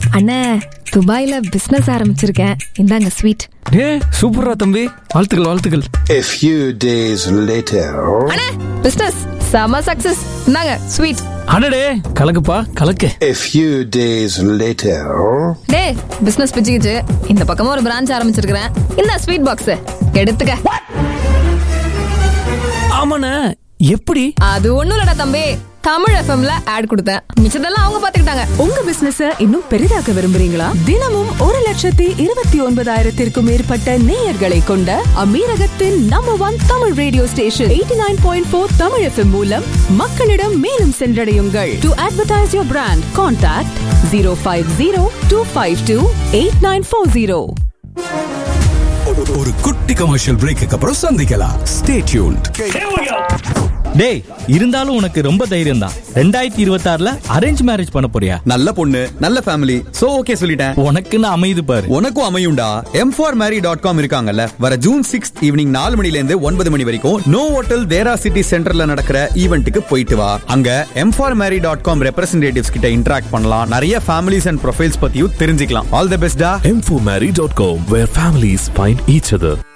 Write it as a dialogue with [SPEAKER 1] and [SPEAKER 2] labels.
[SPEAKER 1] அண்ணே, துபாயில பிசினஸ் ஆரம்பிச்சிருக்கேன், இந்தாங்க ஸ்வீட்.
[SPEAKER 2] சூப்பரா தம்பி, வாழ்த்துக்கள் வாழ்த்துக்கள்.
[SPEAKER 3] A few days later.
[SPEAKER 1] அண்ணே, பிசினஸ் செம சக்சஸ், இந்தாங்க ஸ்வீட்.
[SPEAKER 2] அடடே, கலக்குப்பா கலக்கு.
[SPEAKER 3] A few days later.
[SPEAKER 1] டேய், பிசினஸ் பிச்சுக்கிச்சு, இந்த பக்கமா ஒரு பிரான்ச் ஆரம்பிச்சிருக்கிறேன், இந்த ஸ்வீட் பாக்ஸ் எடுத்துக்க.
[SPEAKER 2] ஆமாண்ணே, எப்படி?
[SPEAKER 1] அது ஒண்ணும் இல்லடா தம்பி, தமிழ் எஃப்எம்ல ஆட் கொடுத்தேன், மிச்சதெல்லாம் அவங்க பாத்துக்கிட்டாங்க.
[SPEAKER 4] உங்க பிசினஸ் இன்னும் பெரிதாக்க விரும்புறீங்களா? தினமும் 1,29,000 மேற்பட்ட நேயர்களை கொண்ட அமீரகத்தின் number 1 Tamil radio station 89.4 Tamil FM மூலம் மக்களிடம் மேலும் சென்றடையுங்கள். To advertise your brand, contact 050-252-8940.
[SPEAKER 5] ஒரு குட்டி கமர்ஷியல் பிரேக்கு அப்புறம் சந்திக்கலாம். Stay tuned.
[SPEAKER 6] டேய், இருந்தாலும் உனக்கு ரொம்ப தைரியம் தான். 2026ல அரேஞ்ச் மேரேஜ் பண்ண போறியா?
[SPEAKER 7] நல்ல பொண்ணு, நல்ல ஃபேமிலி, சோ ஓகே சொல்லிட்டேன்.
[SPEAKER 6] உனக்குன்னு அமையுது பாரு.
[SPEAKER 7] உனக்கும் அமையும்டா. m4marry.com இருக்காங்கல்ல, வர ஜூன் 6 ஈவினிங் 4 மணில இருந்து 9 மணி வரைக்கும் நோ ஹோட்டல் தேரா சிட்டி சென்டர்ல நடக்கிற ஈவென்ட்டுக்கு போயிட்டு வா. அங்க m4marry.com ரெப்ரசன்டேட்டிவ்ஸ் கிட்ட இன்டராக்ட் பண்ணலாம், நிறைய ஃபேமிலிஸ் அண்ட் ப்ரொஃபைல்ஸ் பத்தியும் தெரிஞ்சுக்கலாம். ஆல் தி பெஸ்ட் டா.
[SPEAKER 8] m4marry.com, where families find each other.